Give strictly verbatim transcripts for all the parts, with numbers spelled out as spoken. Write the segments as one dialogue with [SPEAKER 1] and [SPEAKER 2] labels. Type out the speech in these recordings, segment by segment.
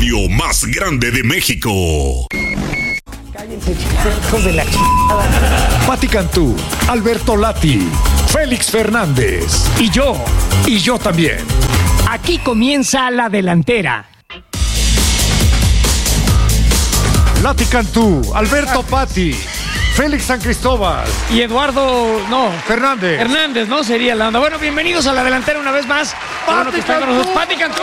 [SPEAKER 1] radio más grande de México.
[SPEAKER 2] Cállense, hijos de la chingada.
[SPEAKER 3] Pati Cantú, Alberto Lati, Félix Fernández y yo, y yo también.
[SPEAKER 2] Aquí comienza la delantera.
[SPEAKER 3] Lati Cantú, Alberto Pati, Félix San Cristóbal
[SPEAKER 2] y Eduardo, no,
[SPEAKER 3] Fernández.
[SPEAKER 2] Hernández, ¿no? Sería la onda. Bueno, bienvenidos a la delantera una vez más. Bueno, que está con nosotros. Pati Cantú.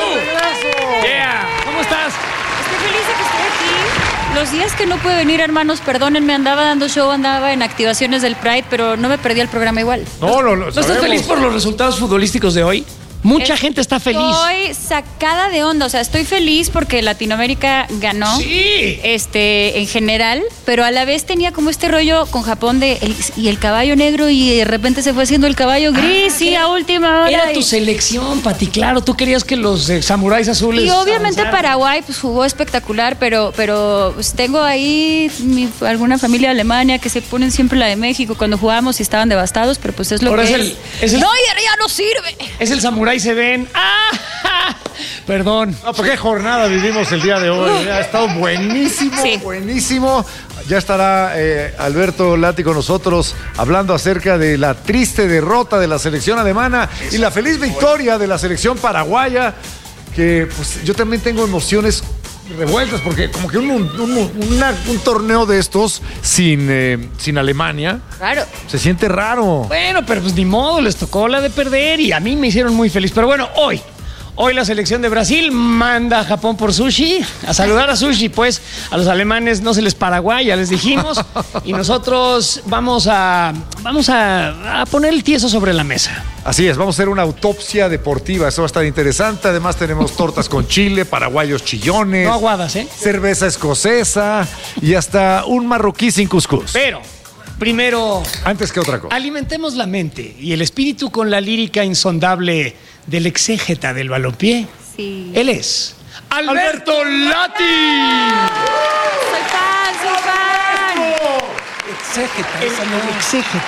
[SPEAKER 2] Yeah. ¿Cómo estás?
[SPEAKER 4] Estoy feliz de que estoy aquí. Los días que no pude venir, hermanos, perdónenme, andaba dando show, andaba en activaciones del Pride, pero no me perdí el programa igual.
[SPEAKER 3] No, no, no.
[SPEAKER 2] ¿No estás feliz por los resultados futbolísticos de hoy? Mucha
[SPEAKER 4] Estoy
[SPEAKER 2] gente está feliz.
[SPEAKER 4] Estoy sacada de onda, o sea, estoy feliz porque Latinoamérica ganó.
[SPEAKER 2] Sí.
[SPEAKER 4] Este, en general, pero a la vez tenía como este rollo con Japón de el, y el caballo negro y de repente se fue haciendo el caballo gris ah, y a última hora.
[SPEAKER 2] Era
[SPEAKER 4] y...
[SPEAKER 2] tu selección, Pati, claro, tú querías que los eh, samuráis azules.
[SPEAKER 4] Y obviamente
[SPEAKER 2] avanzaran.
[SPEAKER 4] Paraguay pues jugó espectacular, pero, pero pues, tengo ahí mi, alguna familia de Alemania que se ponen siempre la de México cuando jugamos y estaban devastados, pero pues es lo
[SPEAKER 2] Ahora
[SPEAKER 4] que
[SPEAKER 2] es.
[SPEAKER 4] es.
[SPEAKER 2] El, es el...
[SPEAKER 4] No, ya, ya no sirve.
[SPEAKER 2] Es el samurái se ven. ¡Ah! Perdón.
[SPEAKER 3] No, porque qué jornada vivimos el día de hoy. Ha estado buenísimo,
[SPEAKER 4] Sí.
[SPEAKER 3] buenísimo. Ya estará eh, Alberto Lati con nosotros hablando acerca de la triste derrota de la selección alemana y la feliz victoria de la selección paraguaya, que pues yo también tengo emociones revueltas, porque como que un, un, una, un torneo de estos sin, eh, sin Alemania,
[SPEAKER 4] Claro.
[SPEAKER 3] se siente raro.
[SPEAKER 2] Bueno, pero pues ni modo, les tocó la de perder y a mí me hicieron muy feliz. Pero bueno, hoy, hoy la selección de Brasil manda a Japón por sushi, a saludar a sushi, pues a los alemanes no se les Paraguay, ya les dijimos, y nosotros vamos a, vamos a, a poner el tieso sobre la mesa.
[SPEAKER 3] Así es, vamos a hacer una autopsia deportiva, eso va a estar interesante. Además tenemos tortas con chile, paraguayos chillones,
[SPEAKER 2] No aguadas, ¿eh?
[SPEAKER 3] cerveza escocesa y hasta un marroquí sin cuscús.
[SPEAKER 2] Pero, primero,
[SPEAKER 3] Antes que otra cosa.
[SPEAKER 2] alimentemos la mente y el espíritu con la lírica insondable del exégeta del balompié.
[SPEAKER 4] Sí.
[SPEAKER 2] Él es Alberto Lati.
[SPEAKER 4] Soy fan, soy fan.
[SPEAKER 2] Exégeta, esa no es exégeta.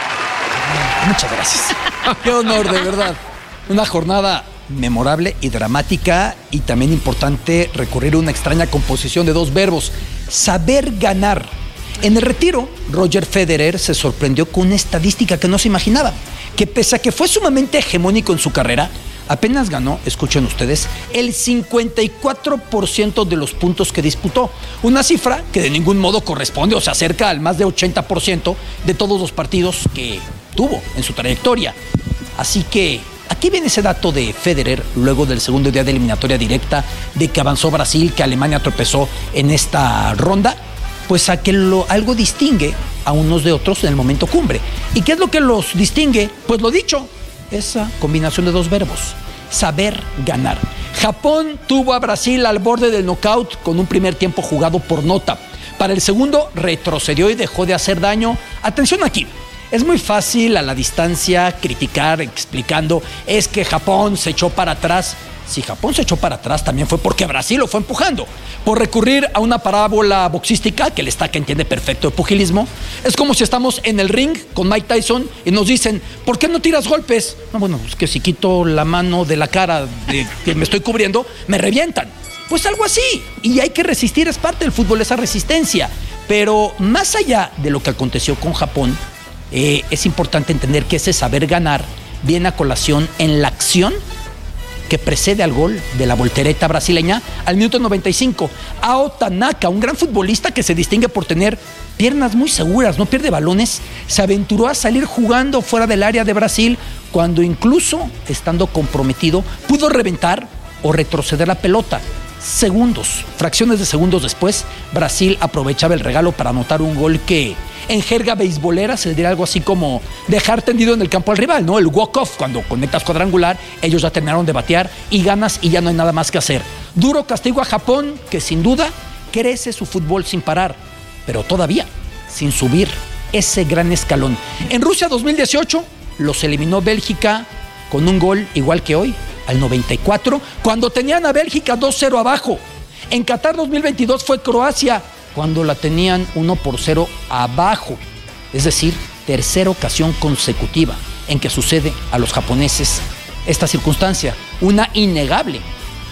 [SPEAKER 2] Muchas gracias.
[SPEAKER 5] Qué honor, de verdad. Una jornada memorable y dramática, y también importante recurrir a una extraña composición de dos verbos: saber ganar. En el retiro, Roger Federer se sorprendió con una estadística que no se imaginaba, que pese a que fue sumamente hegemónico en su carrera, apenas ganó, escuchen ustedes, el cincuenta y cuatro por ciento de los puntos que disputó. Una cifra que de ningún modo corresponde o se acerca al más de ochenta por ciento de todos los partidos que tuvo en su trayectoria. Así que aquí viene ese dato de Federer luego del segundo día de eliminatoria directa, de que avanzó Brasil, que Alemania tropezó en esta ronda, pues a que lo, algo distingue a unos de otros en el momento cumbre. ¿Y qué es lo que los distingue? Pues lo dicho, esa combinación de dos verbos: saber ganar. Japón tuvo a Brasil al borde del knockout con un primer tiempo jugado por nota. Para el segundo retrocedió y dejó de hacer daño. Atención aquí, es muy fácil a la distancia criticar explicando es que Japón se echó para atrás. Si Japón se echó para atrás, también fue porque Brasil lo fue empujando. Por recurrir a una parábola boxística, que el Estaca entiende perfecto de pugilismo, es como si estamos en el ring con Mike Tyson y nos dicen, ¿por qué no tiras golpes? No, bueno, es que si quito la mano de la cara de que me estoy cubriendo, me revientan. Pues algo así. Y hay que resistir, es parte del fútbol, esa resistencia. Pero más allá de lo que aconteció con Japón, eh, es importante entender que ese saber ganar viene a colación en la acción que precede al gol de la voltereta brasileña al minuto noventa y cinco. Ao Tanaka, un gran futbolista que se distingue por tener piernas muy seguras, no pierde balones, se aventuró a salir jugando fuera del área de Brasil cuando incluso, estando comprometido, pudo reventar o retroceder la pelota. Segundos, fracciones de segundos después, Brasil aprovechaba el regalo para anotar un gol que en jerga beisbolera se le dirá algo así como dejar tendido en el campo al rival, ¿no? El walk-off, cuando conectas cuadrangular, ellos ya terminaron de batear y ganas y ya no hay nada más que hacer. Duro castigo a Japón, que sin duda crece su fútbol sin parar, pero todavía sin subir ese gran escalón. En Rusia dos mil dieciocho los eliminó Bélgica con un gol igual que hoy, al noventa y cuatro, cuando tenían a Bélgica dos cero abajo. En Qatar dos mil veintidós fue Croacia, cuando la tenían uno por cero abajo. Es decir, tercera ocasión consecutiva en que sucede a los japoneses esta circunstancia, una innegable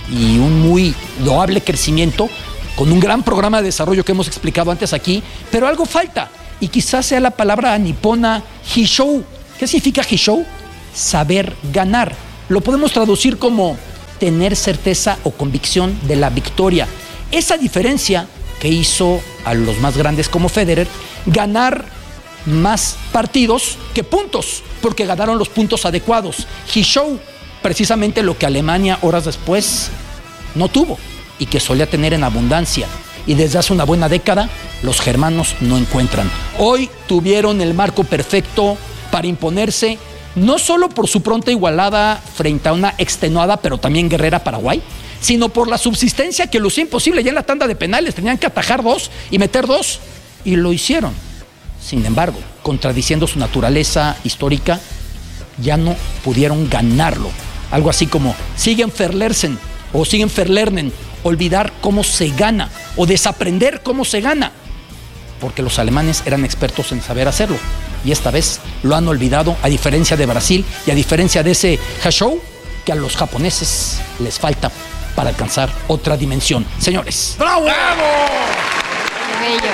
[SPEAKER 5] y un muy loable crecimiento, con un gran programa de desarrollo que hemos explicado antes aquí, pero algo falta, y quizás sea la palabra nipona hishou. ¿Qué significa hishou? Saber ganar. Lo podemos traducir como tener certeza o convicción de la victoria. Esa diferencia que hizo a los más grandes como Federer ganar más partidos que puntos, porque ganaron los puntos adecuados. Hishou, precisamente lo que Alemania horas después no tuvo y que solía tener en abundancia. Y desde hace una buena década los germanos no encuentran. Hoy tuvieron el marco perfecto para imponerse, no solo por su pronta igualada frente a una extenuada pero también guerrera Paraguay, sino por la subsistencia que lucía imposible ya en la tanda de penales. Tenían que atajar dos y meter dos, y lo hicieron. Sin embargo, contradiciendo su naturaleza histórica, ya no pudieron ganarlo. Algo así como siguen verlersen o siguen verlernen, olvidar cómo se gana o desaprender cómo se gana, porque los alemanes eran expertos en saber hacerlo y esta vez lo han olvidado, a diferencia de Brasil y a diferencia de ese hashou que a los japoneses les falta para alcanzar otra dimensión. Señores,
[SPEAKER 3] ¡Bravo! ¡Bravo!
[SPEAKER 4] Qué bello.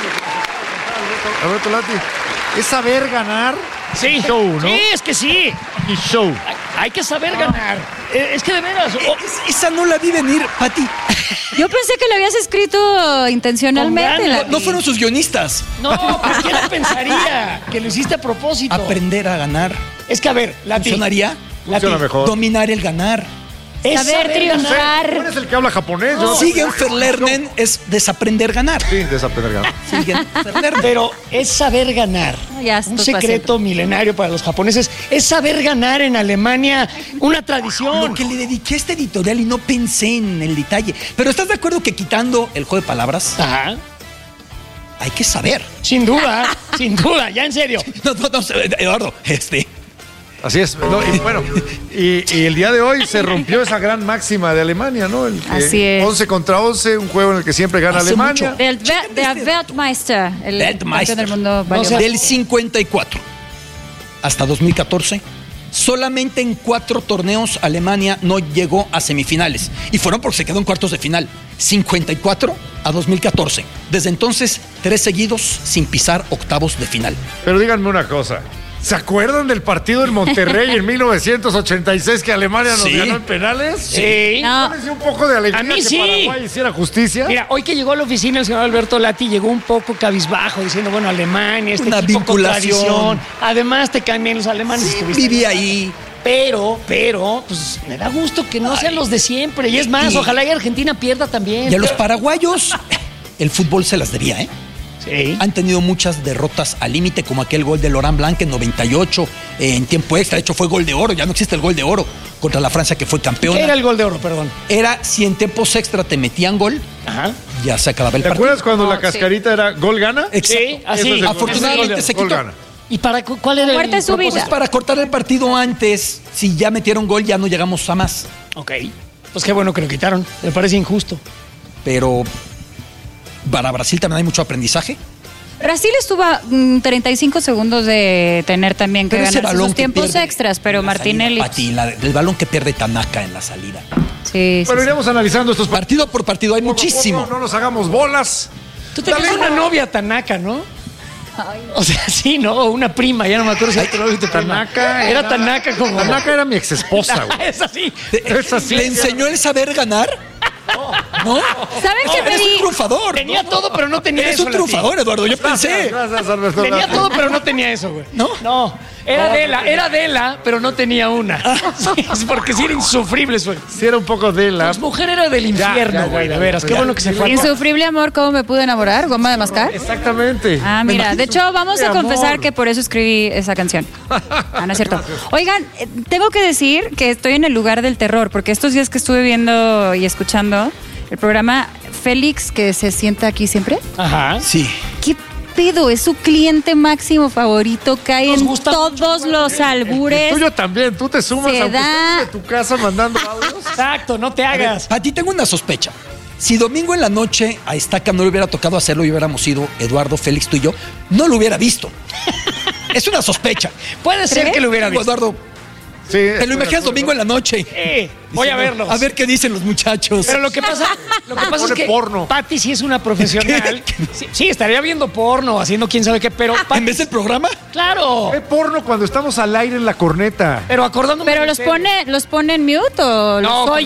[SPEAKER 3] Alberto Lati, es saber ganar.
[SPEAKER 2] Sí,
[SPEAKER 3] Show, ¿no?
[SPEAKER 2] sí, es que sí.
[SPEAKER 3] Y show.
[SPEAKER 2] Hay, hay que saber ganar. Eh, Es que de veras. o-
[SPEAKER 5] Es- esa no la vi venir, Pati.
[SPEAKER 4] Yo pensé que lo habías escrito intencionalmente.
[SPEAKER 2] Con
[SPEAKER 4] la-
[SPEAKER 2] ganas.
[SPEAKER 5] No fueron sus guionistas.
[SPEAKER 2] No, ¿pero quién lo pensaría? Que lo hiciste a propósito.
[SPEAKER 5] Aprender a ganar.
[SPEAKER 2] Es que, a ver, Lati.
[SPEAKER 5] ¿Funcionaría?
[SPEAKER 2] Lati,
[SPEAKER 3] Funciona mejor.
[SPEAKER 5] Dominar el ganar.
[SPEAKER 2] es
[SPEAKER 4] Saber triunfar.
[SPEAKER 3] ¿Quién es el que habla japonés? Yo no sé.
[SPEAKER 5] Siguen verlernen es desaprender ganar.
[SPEAKER 3] Sí, desaprender ganar.
[SPEAKER 5] Siguen verlernen.
[SPEAKER 2] Pero es saber ganar.
[SPEAKER 4] Ya,
[SPEAKER 2] Un
[SPEAKER 4] esto es
[SPEAKER 2] secreto milenario para los japoneses. Es saber ganar en Alemania. Una tradición.
[SPEAKER 5] Lo que le dediqué a este editorial y no pensé en el detalle. Pero ¿estás de acuerdo que quitando el juego de palabras
[SPEAKER 2] Ajá.
[SPEAKER 5] hay que saber?
[SPEAKER 2] Sin duda, sin duda, ya en serio.
[SPEAKER 5] No, no, no, Eduardo, este.
[SPEAKER 3] Así es. No, y bueno, y, y el día de hoy se rompió esa gran máxima de Alemania, ¿no? El que
[SPEAKER 4] Así es.
[SPEAKER 3] once contra once, un juego en el que siempre gana
[SPEAKER 5] Hace
[SPEAKER 3] Alemania.
[SPEAKER 5] mucho.
[SPEAKER 4] Del Wel- Der Weltmeister, el
[SPEAKER 5] Weltmeister.
[SPEAKER 4] campeón del mundo. valió.
[SPEAKER 2] sea,
[SPEAKER 5] Del cincuenta y cuatro hasta dos mil catorce, solamente en cuatro torneos Alemania no llegó a semifinales. Y fueron porque se quedó en cuartos de final. cincuenta y cuatro a dos mil catorce. Desde entonces, tres seguidos sin pisar octavos de final.
[SPEAKER 3] Pero díganme una cosa. ¿Se acuerdan del partido en Monterrey en mil novecientos ochenta y seis que Alemania nos
[SPEAKER 5] Sí.
[SPEAKER 3] ganó en penales?
[SPEAKER 2] Sí.
[SPEAKER 4] No.
[SPEAKER 3] ¿No les dio un poco de alegría
[SPEAKER 2] A mí
[SPEAKER 3] que
[SPEAKER 2] sí.
[SPEAKER 3] Paraguay hiciera justicia?
[SPEAKER 2] Mira, hoy que llegó a la oficina el señor Alberto Lati llegó un poco cabizbajo diciendo, bueno, Alemania, este
[SPEAKER 5] Una
[SPEAKER 2] equipo con
[SPEAKER 5] vinculación.
[SPEAKER 2] tradición. Además te caen bien los alemanes. estuviste
[SPEAKER 5] Viví
[SPEAKER 2] ahí.
[SPEAKER 5] ahí.
[SPEAKER 2] Pero, pero, pues me da gusto que no sean los de siempre. Y es más,
[SPEAKER 5] Y-
[SPEAKER 2] ojalá y Argentina pierda también.
[SPEAKER 5] Y a los paraguayos, el fútbol se las debía, ¿eh?
[SPEAKER 2] Sí.
[SPEAKER 5] Han tenido muchas derrotas al límite, como aquel gol de Laurent Blanc en noventa y ocho, eh, en tiempo extra. De hecho, fue gol de oro. Ya no existe el gol de oro contra la Francia, que fue campeona.
[SPEAKER 2] ¿Qué era el gol de oro, perdón?
[SPEAKER 5] Era si en tiempos extra te metían gol,
[SPEAKER 2] Ajá.
[SPEAKER 5] ya se acababa el
[SPEAKER 3] ¿Te
[SPEAKER 5] partido.
[SPEAKER 3] acuerdas cuando
[SPEAKER 4] No,
[SPEAKER 3] la cascarita era gol gana?
[SPEAKER 5] Exacto.
[SPEAKER 2] Sí, así.
[SPEAKER 3] Eso es el-
[SPEAKER 5] Afortunadamente
[SPEAKER 3] ese es
[SPEAKER 5] se
[SPEAKER 3] el gol
[SPEAKER 5] quitó.
[SPEAKER 3] gana.
[SPEAKER 2] ¿Y para cu- cuál era
[SPEAKER 4] Muerte
[SPEAKER 2] el
[SPEAKER 4] súbita.
[SPEAKER 2] propósito?
[SPEAKER 5] Pues para cortar el partido antes, si ya metieron gol, ya no llegamos a más.
[SPEAKER 2] Ok. Pues qué bueno que lo quitaron. Me parece injusto.
[SPEAKER 5] Pero para Brasil también hay mucho aprendizaje.
[SPEAKER 4] Brasil estuvo a mm, treinta y cinco segundos de tener también que
[SPEAKER 5] Pero ese
[SPEAKER 4] ganar
[SPEAKER 5] balón
[SPEAKER 4] sus
[SPEAKER 5] que
[SPEAKER 4] tiempos
[SPEAKER 5] pierde
[SPEAKER 4] extras, pero
[SPEAKER 5] en la
[SPEAKER 4] Martinelli.
[SPEAKER 5] salida, Pati, la- el balón que pierde Tanaka en la salida.
[SPEAKER 4] Sí, sí,
[SPEAKER 3] Bueno,
[SPEAKER 4] sí.
[SPEAKER 3] iremos analizando estos partidos.
[SPEAKER 5] Partido por partido hay muchísimo.
[SPEAKER 3] No nos hagamos bolas.
[SPEAKER 2] Tú tenías una novia Tanaka, ¿no? O sea, sí, ¿no? Una prima, ya no me acuerdo si era tu novia o tu prima.
[SPEAKER 3] Tanaka
[SPEAKER 2] Era
[SPEAKER 3] era-
[SPEAKER 2] Tanaka como...
[SPEAKER 3] Tanaka era mi ex esposa, güey.
[SPEAKER 2] Es así.
[SPEAKER 3] Es así.
[SPEAKER 5] ¿Le enseñó el saber ganar? ¿No?
[SPEAKER 4] ¿Saben qué
[SPEAKER 5] Eres
[SPEAKER 4] pedí?
[SPEAKER 5] un triunfador.
[SPEAKER 2] Tenía todo, pero no tenía
[SPEAKER 5] Eres
[SPEAKER 2] eso.
[SPEAKER 5] un
[SPEAKER 2] Lati.
[SPEAKER 5] triunfador, Eduardo. Yo pensé.
[SPEAKER 3] Gracias, Alberto.
[SPEAKER 2] Tenía todo, pero no tenía eso, güey.
[SPEAKER 5] ¿No?
[SPEAKER 2] No. Era Adela, era Adela, pero no tenía una. Sí, es porque sí era insufrible su.
[SPEAKER 3] Sí, era un poco de la.
[SPEAKER 2] Pues mujer era del
[SPEAKER 3] Ya,
[SPEAKER 2] infierno,
[SPEAKER 3] ya, ya,
[SPEAKER 2] güey,
[SPEAKER 3] ya,
[SPEAKER 2] de veras.
[SPEAKER 3] ya.
[SPEAKER 2] Qué bueno que se fue.
[SPEAKER 4] Insufrible amor, ¿cómo me pude enamorar? ¿Goma de mascar?
[SPEAKER 3] Exactamente.
[SPEAKER 4] Ah,
[SPEAKER 5] Me
[SPEAKER 4] mira,
[SPEAKER 5] imagino.
[SPEAKER 4] de hecho vamos
[SPEAKER 3] Mi
[SPEAKER 4] a confesar
[SPEAKER 3] amor.
[SPEAKER 4] que por eso escribí esa canción. Ah, no es cierto. Oigan, eh, tengo que decir que estoy en el lugar del terror, porque estos días que estuve viendo y escuchando el programa, Félix, que se sienta aquí siempre,
[SPEAKER 2] Ajá.
[SPEAKER 5] Sí.
[SPEAKER 4] ¿qué pedo? Es su cliente máximo favorito, cae
[SPEAKER 2] Nos
[SPEAKER 4] en
[SPEAKER 2] gusta
[SPEAKER 4] todos los albures.
[SPEAKER 3] Tuyo también, tú te sumas
[SPEAKER 4] Se
[SPEAKER 3] aunque
[SPEAKER 4] da-
[SPEAKER 3] estés de tu casa mandando audios.
[SPEAKER 2] Exacto, no te hagas.
[SPEAKER 5] A ti tengo una sospecha. Si domingo en la noche a Estaca no le hubiera tocado hacerlo y hubiéramos sido Eduardo, Félix, tú y yo, no lo hubiera visto. Es una sospecha.
[SPEAKER 2] Puede ser
[SPEAKER 4] ¿Crees?
[SPEAKER 2] que lo hubiera
[SPEAKER 5] Digo,
[SPEAKER 2] visto.
[SPEAKER 5] Eduardo,
[SPEAKER 3] Sí,
[SPEAKER 5] Te lo imaginas domingo en la noche.
[SPEAKER 2] Eh, voy a verlos.
[SPEAKER 5] A ver qué dicen los muchachos.
[SPEAKER 2] Pero lo que pasa, lo que pasa es
[SPEAKER 3] Pone
[SPEAKER 2] que
[SPEAKER 3] porno.
[SPEAKER 2] Pati sí es una profesional. Sí, sí, estaría viendo porno, haciendo quién sabe qué, pero Pati-
[SPEAKER 5] ¿En vez del programa?
[SPEAKER 2] claro.
[SPEAKER 3] Ve porno cuando estamos al aire en la corneta.
[SPEAKER 2] Pero acordándome
[SPEAKER 4] ¿Pero
[SPEAKER 2] de
[SPEAKER 4] los
[SPEAKER 2] ustedes.
[SPEAKER 4] pone, los pone en mute o los
[SPEAKER 2] No,
[SPEAKER 4] oye?